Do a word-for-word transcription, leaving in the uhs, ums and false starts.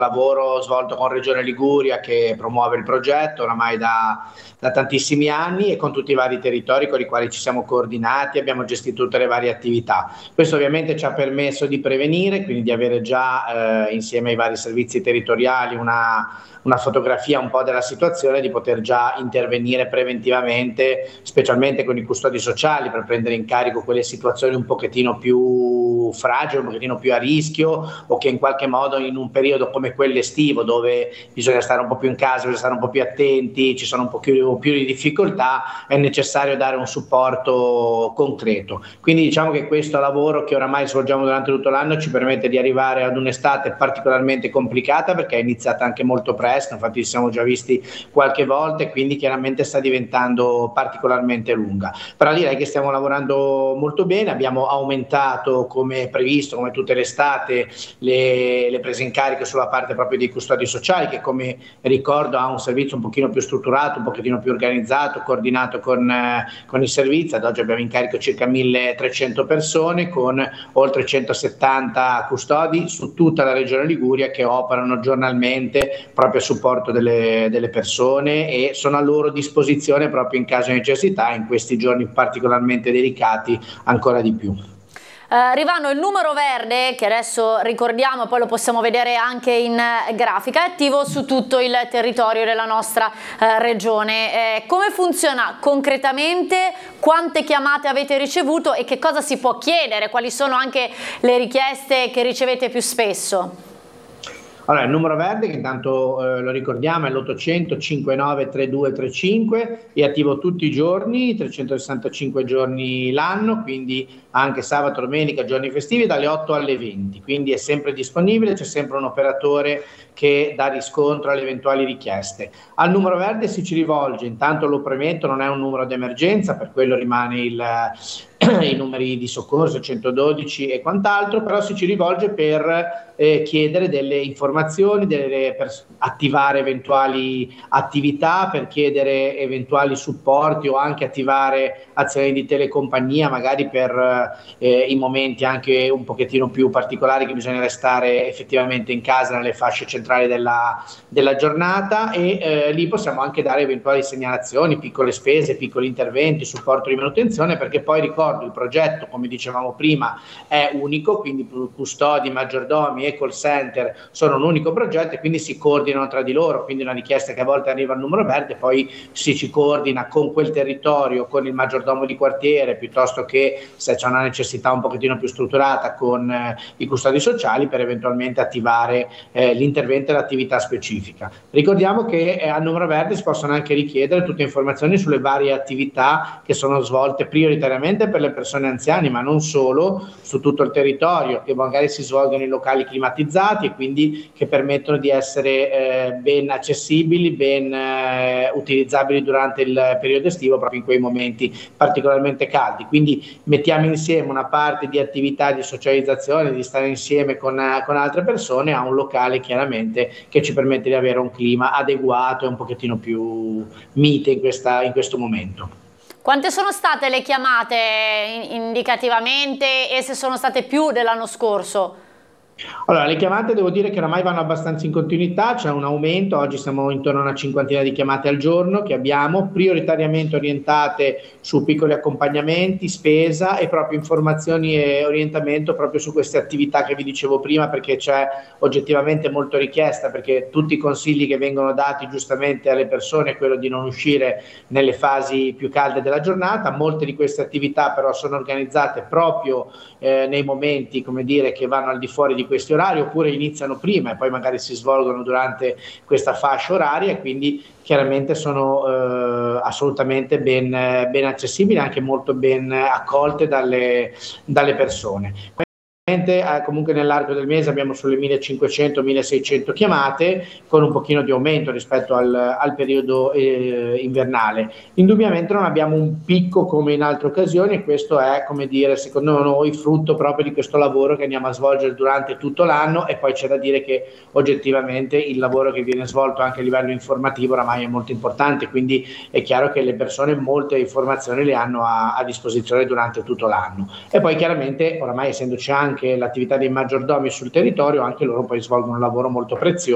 lavoro svolto con Regione Liguria, che promuove il progetto oramai da, da tantissimi anni, e con tutti i vari territori con i quali ci siamo coordinati, abbiamo gestito tutte le varie attività. Questo ovviamente ci ha permesso di prevenire, quindi di avere già eh, insieme ai vari servizi territoriali una, una fotografia un po' della situazione, di poter già intervenire preventivamente, specialmente con i custodi sociali, per prendere in carico quelle situazioni un pochettino più fragili, un pochettino più a rischio, o che in qualche modo in un periodo come quello estivo, dove bisogna stare un po' più in casa, bisogna stare un po' più attenti, ci sono un po' più, più di difficoltà, è necessario dare un supporto concreto. Quindi diciamo che questo lavoro che oramai svolgiamo durante tutto l'anno ci permette di arrivare ad un'estate particolarmente complicata, perché è iniziata anche molto presto, infatti ci siamo già visti qualche volta, e quindi chiaramente sta diventando particolarmente lunga. Però direi che stiamo lavorando molto bene, abbiamo aumentato come previsto, come tutte le estate, le, le prese in carico sulla parte proprio dei custodi sociali, che come ricordo ha un servizio un pochino più strutturato, un pochettino più organizzato, coordinato con, eh, con il servizio. Ad oggi abbiamo in carico circa milletrecento persone, con oltre centosettanta custodi su tutta la regione Liguria, che operano giornalmente proprio a supporto delle, delle persone, e sono a loro disposizione proprio in caso di necessità, in questi giorni particolarmente delicati ancora di più. Uh, Rivano, il numero verde, che adesso ricordiamo, poi lo possiamo vedere anche in uh, grafica, è attivo su tutto il territorio della nostra uh, regione. Eh, come funziona concretamente? Quante chiamate avete ricevuto e che cosa si può chiedere? Quali sono anche le richieste che ricevete più spesso? Allora, il numero verde, che intanto eh, lo ricordiamo, è l'ottocento cinquantanove trentadue trentacinque, è attivo tutti i giorni, trecentosessantacinque giorni l'anno, quindi anche sabato, domenica, giorni festivi, dalle otto alle venti, quindi è sempre disponibile, c'è sempre un operatore che dà riscontro alle eventuali richieste. Al numero verde si ci rivolge, intanto lo premetto, non è un numero d'emergenza, per quello rimane il, i numeri di soccorso centododici e quant'altro, però si ci rivolge per eh, chiedere delle informazioni, delle, per attivare eventuali attività, per chiedere eventuali supporti, o anche attivare azioni di telecompagnia, magari per eh, i momenti anche un pochettino più particolari, che bisogna restare effettivamente in casa nelle fasce centrali della, della giornata, e eh, lì possiamo anche dare eventuali segnalazioni, piccole spese, piccoli interventi, supporto di manutenzione, perché poi ricordo il progetto, come dicevamo prima, è unico, quindi custodi, maggiordomi e call center sono un unico progetto, e quindi si coordinano tra di loro, quindi una richiesta che a volte arriva al numero verde poi si ci coordina con quel territorio, con il maggiordomo di quartiere, piuttosto che, se c'è una necessità un pochettino più strutturata, con eh, i custodi sociali, per eventualmente attivare eh, l'intervento e l'attività specifica. Ricordiamo che eh, al numero verde si possono anche richiedere tutte informazioni sulle varie attività che sono svolte prioritariamente per le persone anziane, ma non solo, su tutto il territorio, che magari si svolgono in locali climatizzati, e quindi che permettono di essere eh, ben accessibili, ben eh, utilizzabili durante il periodo estivo, proprio in quei momenti particolarmente caldi. Quindi mettiamo insieme una parte di attività di socializzazione, di stare insieme con, con altre persone, a un locale chiaramente che ci permette di avere un clima adeguato e un pochettino più mite in, questa, in questo momento. Quante sono state le chiamate indicativamente, e se sono state più dell'anno scorso? Allora, le chiamate devo dire che oramai vanno abbastanza in continuità, c'è un aumento, oggi siamo intorno a una cinquantina di chiamate al giorno che abbiamo, prioritariamente orientate su piccoli accompagnamenti, spesa, e proprio informazioni e orientamento proprio su queste attività che vi dicevo prima, perché c'è oggettivamente molto richiesta, perché tutti i consigli che vengono dati giustamente alle persone è quello di non uscire nelle fasi più calde della giornata. Molte di queste attività però sono organizzate proprio eh, nei momenti, come dire, che vanno al di fuori di questi orari, oppure iniziano prima e poi magari si svolgono durante questa fascia oraria, e quindi chiaramente sono eh, assolutamente ben, ben accessibili, anche molto ben accolte dalle, dalle persone. Comunque nell'arco del mese abbiamo sulle millecinquecento milleseicento chiamate, con un pochino di aumento rispetto al, al periodo eh, invernale. Indubbiamente non abbiamo un picco come in altre occasioni, e questo è, come dire, secondo noi frutto proprio di questo lavoro che andiamo a svolgere durante tutto l'anno. E poi c'è da dire che oggettivamente il lavoro che viene svolto anche a livello informativo oramai è molto importante, quindi è chiaro che le persone molte informazioni le hanno a, a disposizione durante tutto l'anno. E poi chiaramente oramai, essendoci anche l'attività dei maggiordomi sul territorio, anche loro poi svolgono un lavoro molto prezioso